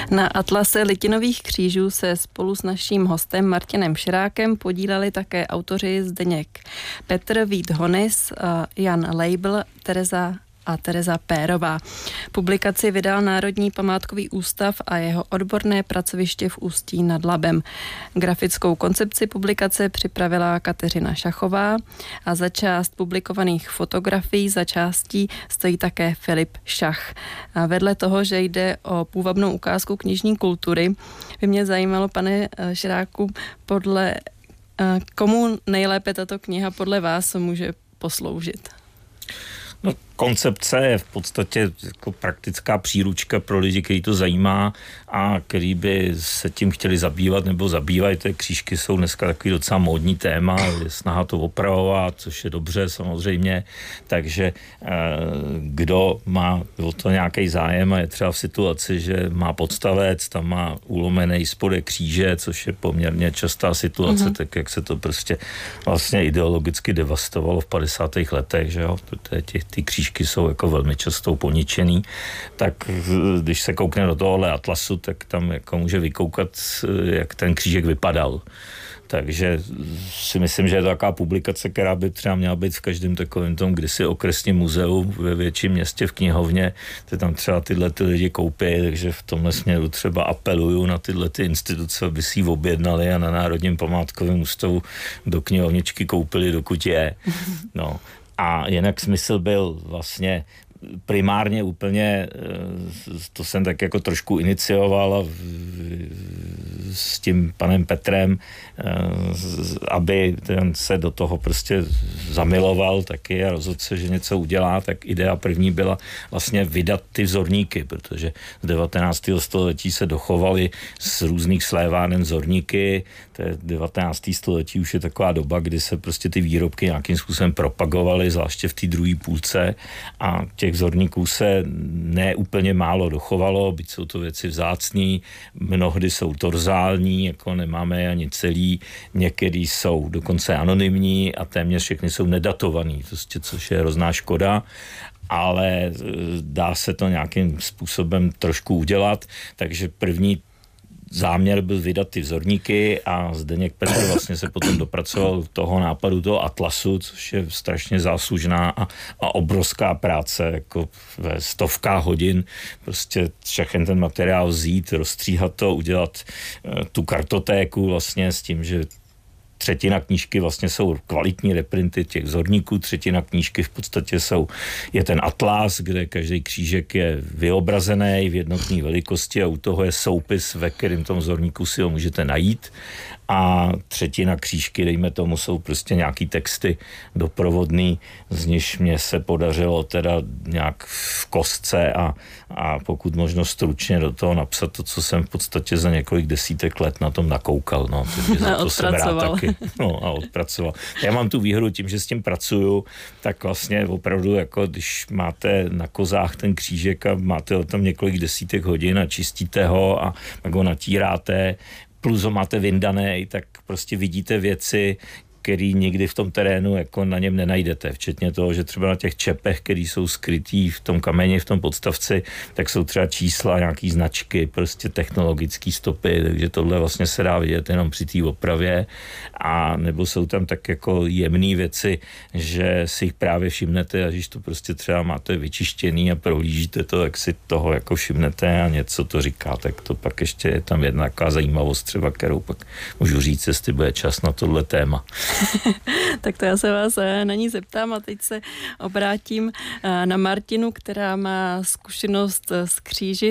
Na atlase litinových křížů se spolu s naším hostem Martinem Širákem podíleli také autoři Zdeněk Petr, Vít Honis, Jan Leibl, Tereza Pérová. Publikaci vydal Národní památkový ústav a jeho odborné pracoviště v Ústí nad Labem. Grafickou koncepci publikace připravila Kateřina Šachová a za část publikovaných fotografií za částí stojí také Filip Šach. A vedle toho, že jde o půvabnou ukázku knižní kultury, by mě zajímalo, pane Širáku, podle komu nejlépe tato kniha podle vás může posloužit? No, koncepce je v podstatě jako praktická příručka pro lidi, který to zajímá a který by se tím chtěli zabývat nebo zabývají. Ty křížky jsou dneska takový docela módní téma, je snaha to opravovat, což je dobře samozřejmě, takže kdo má o to nějaký zájem a je třeba v situaci, že má podstavec, tam má ulomený spodek kříže, což je poměrně častá situace, tak jak se to prostě vlastně ideologicky devastovalo v 50. letech, že jo, protože ty křížky jsou jako velmi často poničený, tak když se koukne do tohohle atlasu, tak tam jako může vykoukat, jak ten křížek vypadal. Takže si myslím, že je to taková publikace, která by třeba měla být v každém takovém tom kdysi okresním muzeu ve větším městě v knihovně, ty tam třeba tyhle ty lidi koupí, takže v tomhle směru třeba apeluju na tyhle ty instituce, aby si ji objednali a na Národním památkovém ústavu do knihovničky koupili, dokud je. No. A jinak smysl byl vlastně primárně úplně, to jsem tak jako trošku inicioval s tím panem Petrem, aby ten se do toho prostě zamiloval taky a rozhodl se, že něco udělá, tak idea první byla vlastně vydat ty vzorníky, protože z 19. století se dochovaly z různých sléváren vzorníky, to je 19. století už je taková doba, kdy se prostě ty výrobky nějakým způsobem propagovaly, zvláště v té druhé půlce a těch vzorníků se ne úplně málo dochovalo, byť jsou to věci vzácný, mnohdy jsou torzální, jako nemáme je ani celý, některý jsou dokonce anonymní a téměř všechny jsou nedatovaný, prostě, což je hrozná škoda, ale dá se to nějakým způsobem trošku udělat, takže první záměr byl vydat ty vzorníky a Zdeněk Petr vlastně se potom dopracoval toho nápadu toho atlasu, což je strašně záslužná a obrovská práce, jako ve stovkách hodin, prostě všechen ten materiál vzít, rozstříhat to, udělat tu kartotéku vlastně s tím, že třetina knížky vlastně jsou kvalitní reprinty těch vzorníků, třetina knížky v podstatě je ten atlas, kde každý křížek je vyobrazený v jednotné velikosti a u toho je soupis, ve kterém tom vzorníku si ho můžete najít a třetina křížky, dejme tomu, jsou prostě nějaký texty doprovodný, z nichž mě se podařilo teda nějak v kostce a pokud možno stručně do toho napsat to, co jsem v podstatě za několik desítek let na tom nakoukal, no, takže za to jsem rád taky. No a odpracoval. Já mám tu výhodu tím, že s tím pracuju, tak vlastně opravdu jako když máte na kozách ten křížek a máte ho tam několik desítek hodin a čistíte ho a tak ho natíráte, plus ho máte vyndaný, tak prostě vidíte věci, který nikdy v tom terénu jako na něm nenajdete. Včetně toho, že třeba na těch čepech, který jsou skrytý v tom kameni, v tom podstavci, tak jsou třeba čísla, nějaký značky, prostě technologické stopy, takže tohle vlastně se dá vidět jenom při té opravě. A nebo jsou tam tak jako jemné věci, že si jich právě všimnete a když to prostě třeba máte vyčištěný a prohlížíte to, jak si toho jako všimnete a něco to říká, tak to pak ještě je tam jedna taková zajímavost třeba, kterou pak můžu říct, jestli bude čas na tohle téma. Tak to já se vás na ní zeptám a teď se obrátím na Martinu, která má zkušenost s kříži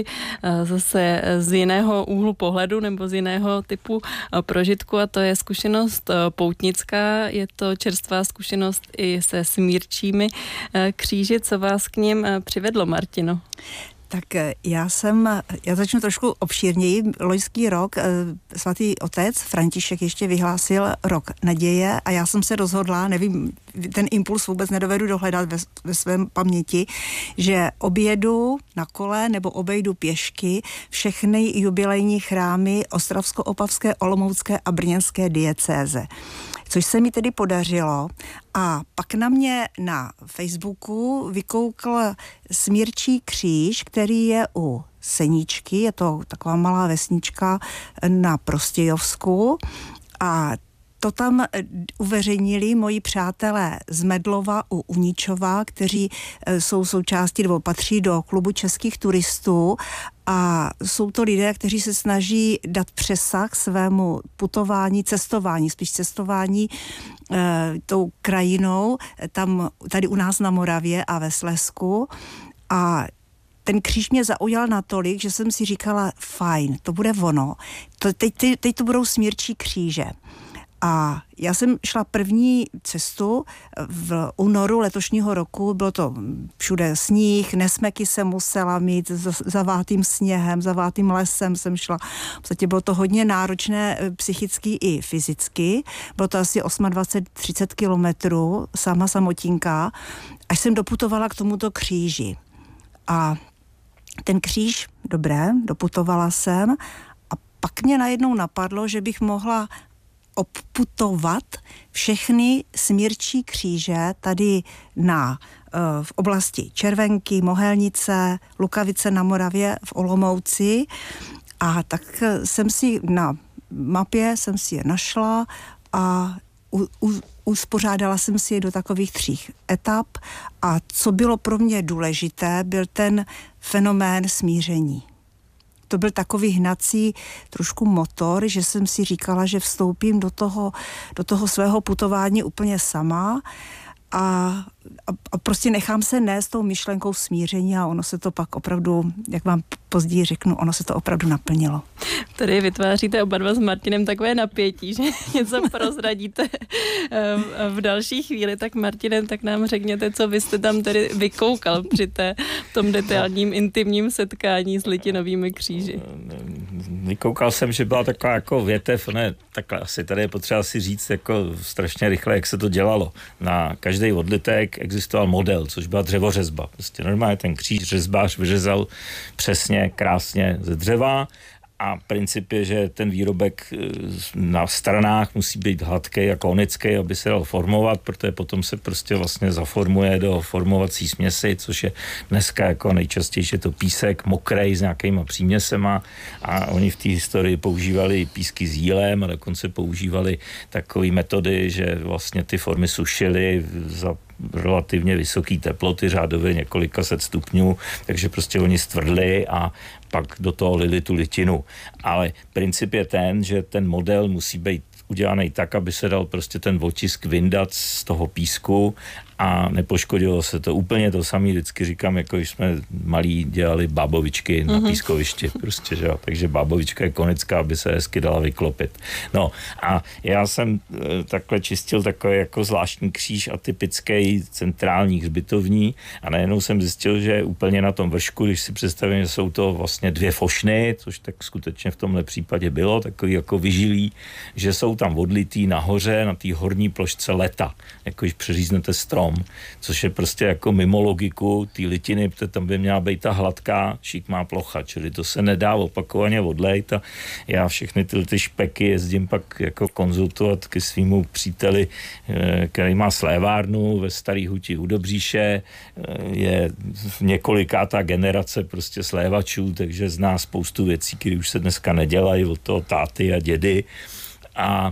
zase z jiného úhlu pohledu nebo z jiného typu prožitku a to je zkušenost poutnická. Je to čerstvá zkušenost i se smírčími kříži. Co vás k nim přivedlo, Martino? Tak já začnu trošku obšírněji. Loňský rok svatý otec František ještě vyhlásil rok naděje a já jsem se rozhodla, nevím, ten impuls vůbec nedovedu dohledat ve svém paměti, že objedu na kole nebo obejdu pěšky všechny jubilejní chrámy Ostravsko-Opavské, Olomoucké a Brněnské diecéze. Což se mi tedy podařilo a pak na mě na Facebooku vykoukl Smírčí kříž, který je u Seníčky, je to taková malá vesnička na Prostějovsku a to tam uveřejnili moji přátelé z Medlova u Uničova, kteří jsou součástí nebo patří do klubu českých turistů a jsou to lidé, kteří se snaží dát přesah svému putování, spíš cestování tou krajinou, tady u nás na Moravě a ve Slezsku a ten kříž mě zaujal natolik, že jsem si říkala, fajn, to bude ono. Teď to budou Smírčí kříže. A já jsem šla první cestu v únoru letošního roku, bylo to všude sníh, nesmeky jsem musela mít, zavátým sněhem, zavátým lesem jsem šla. V podstatě bylo to hodně náročné psychicky i fyzicky, bylo to asi 28-30 kilometrů, sama samotinka, až jsem doputovala k tomuto kříži. A ten kříž, dobré, doputovala jsem a pak mě najednou napadlo, že bych mohla obputovat všechny Smírčí kříže tady v oblasti Červenky, Mohelnice, Lukavice na Moravě, v Olomouci a tak jsem si na mapě je našla a uspořádala jsem si je do takových 3 etap a co bylo pro mě důležité, byl ten fenomén smíření. To byl takový hnací trošku motor, že jsem si říkala, že vstoupím do toho svého putování úplně sama a prostě nechám se nést tou myšlenkou smíření a ono se to pak opravdu, jak vám později řeknu, ono se to opravdu naplnilo. Tady vytváříte oba dva s Martinem takové napětí, že něco prozradíte v další chvíli. Tak Martine, tak nám řekněte, co vy jste tam tedy vykoukal při tom detailním intimním setkání s Litinovými kříži. Vykoukal jsem, že byla taková jako větev, takhle asi tady je potřeba si říct jako strašně rychle, jak se to dělalo. Na každý odlitek existoval model, což byla dřevořezba. Prostě normálně ten kříž řezbář vyřezal přesně, krásně ze dřeva a princip je, že ten výrobek na stranách musí být hladký a konický, aby se dal formovat, protože potom se prostě vlastně zaformuje do formovací směsi, což je dneska jako nejčastější to písek, mokrej s nějakýma příměsema a oni v té historii používali písky s jílem a dokonce používali takové metody, že vlastně ty formy sušili za relativně vysoké teploty, řádově několika set stupňů, takže prostě oni stvrdli a pak do toho lili tu litinu. Ale princip je ten, že ten model musí být udělaný tak, aby se dal prostě ten otisk vyndat z toho písku a nepoškodilo se to. Úplně to samé vždycky říkám, jako když jsme malí dělali bábovičky na pískovišti. Prostě, že jo. Takže bábovička je konická, aby se hezky dala vyklopit. No a já jsem takhle čistil takový jako zvláštní kříž atypický centrální hřbitovní a najednou jsem zjistil, že úplně na tom vršku, když si představím, že jsou to vlastně 2 fošny, což tak skutečně v tomhle případě bylo, takový jako vyžilý, že jsou tam odlitý nahoře na té horní plošce leta, jako když přeříznete strom, což je prostě jako mimo logiku té litiny, protože tam by měla být ta hladká šikmá plocha, čili to se nedá opakovaně odlejt a já všechny ty špeky jezdím pak jako konzultovat ke svýmu příteli, který má slévárnu ve Starý Huti u Dobříše, je několikátá generace prostě slévačů, takže zná spoustu věcí, které už se dneska nedělají od toho táty a dědy a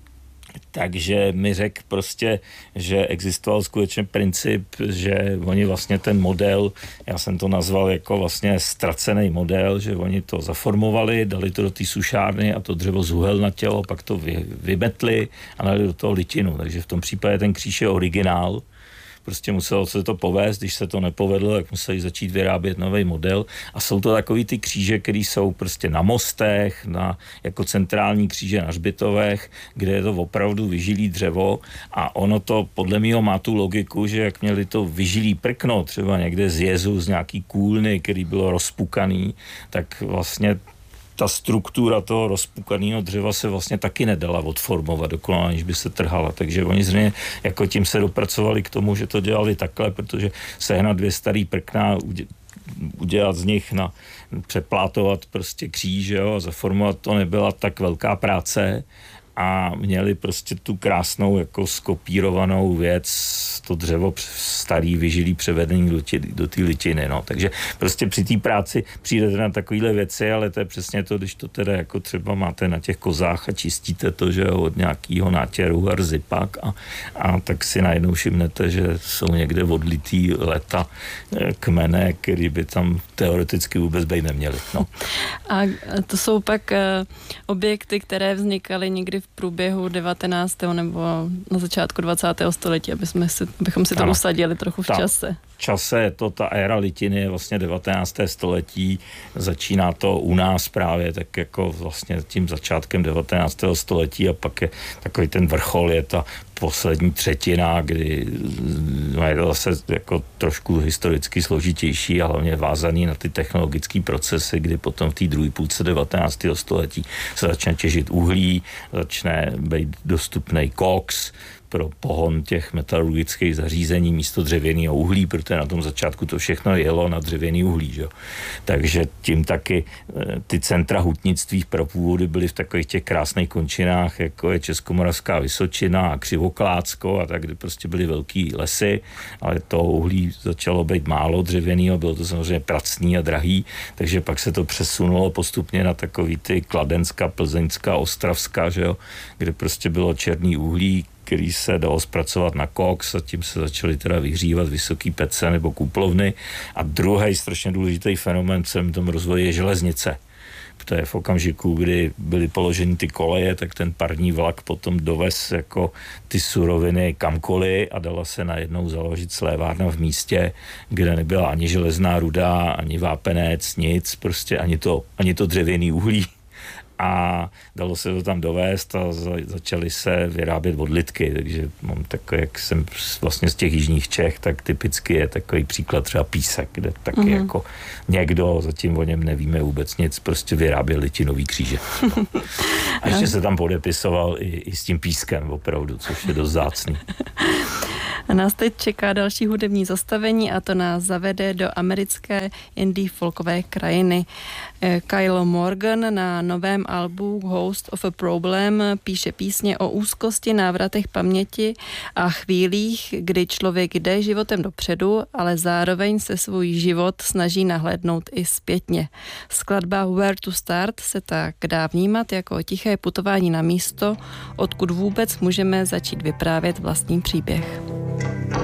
takže mi řekl prostě, že existoval skutečně princip, že oni vlastně ten model, já jsem to nazval jako vlastně ztracený model, že oni to zaformovali, dali to do té sušárny a to dřevo zuhelnatělo, pak to vymetli a dali do toho litinu. Takže v tom případě ten kříž je originál. Prostě muselo se to povést, když se to nepovedlo, tak museli začít vyrábět nový model a jsou to takový ty kříže, které jsou prostě na mostech, jako centrální kříže na hřbitovech, kde je to opravdu vyžilý dřevo a ono to podle mého má tu logiku, že jak měli to vyžilý prkno třeba někde z jezu, z nějaký kůlny, který bylo rozpukaný, tak vlastně ta struktura toho rozpukaného dřeva se vlastně taky nedala odformovat dokonale, aniž by se trhala. Takže oni zřejmě jako tím se dopracovali k tomu, že to dělali takhle, protože sehnat 2 starý prkna, udělat z nich přeplátovat prostě kříž, jo, a zaformovat to nebyla tak velká práce a měli prostě tu krásnou jako skopírovanou věc, to dřevo starý, vyžilý, převedení do té litiny, no. Takže prostě při té práci přijdete na takovéhle věci, ale to je přesně to, když to teda jako třeba máte na těch kozách a čistíte to, že jo, od nějakého nátěru a rzipak a tak si najednou všimnete, že jsou někde odlitý leta kmene, který by tam teoreticky vůbec být neměli, no. A to jsou pak objekty, které vznikaly někdy v průběhu 19. nebo na začátku 20. století, abychom si to usadili trochu v čase. Čase je to, ta éra litiny je vlastně 19. století, začíná to u nás právě tak jako vlastně tím začátkem 19. století a pak je takový ten vrchol, je ta poslední třetina, kdy je to zase jako trošku historicky složitější a hlavně vázaný na ty technologické procesy, kdy potom v té druhé půlce 19. století se začne těžit uhlí, začne být dostupný koks pro pohon těch metalurgických zařízení místo dřevěného uhlí, protože na tom začátku to všechno jelo na dřevěný uhlí. Že? Takže tím taky ty centra hutnictví pro původy byly v takových těch krásných končinách, jako je Českomoravská Vysočina a Křivoklátsko a tak, kde prostě byly velký lesy, ale to uhlí začalo být málo dřevěného, bylo to samozřejmě pracný a drahý, takže pak se to přesunulo postupně na takový ty Kladenska, Plzeňská, Ostravská, že jo? Kde prostě bylo černý uhlí, který se dalo zpracovat na koks a tím se začaly teda vyhřívat vysoký pece nebo kuplovny. A druhý strašně důležitý fenomén v celém tom rozvoji je železnice. Protože v okamžiku, kdy byly položeny ty koleje, tak ten parní vlak potom dovez jako ty suroviny kamkoliv a dala se najednou založit slévárna v místě, kde nebyla ani železná ruda, ani vápenec, nic, prostě ani to dřevěný uhlí. A dalo se to tam dovést a začaly se vyrábět odlitky, takže mám takový, jak jsem vlastně z těch jižních Čech, tak typicky je takový příklad třeba Písek, kde taky jako někdo, zatím o něm nevíme vůbec nic, prostě vyráběl litinový kříže. A ještě se tam podepisoval i s tím pískem opravdu, což je dost vzácný. A nás teď čeká další hudební zastavení a to nás zavede do americké indie folkové krajiny. Kyle Morgan na novém albu Host of a Problem píše písně o úzkosti, návratech paměti a chvílích, kdy člověk jde životem dopředu, ale zároveň se svůj život snaží nahlédnout i zpětně. Skladba Where to Start se tak dá vnímat jako tiché putování na místo, odkud vůbec můžeme začít vyprávět vlastní příběh.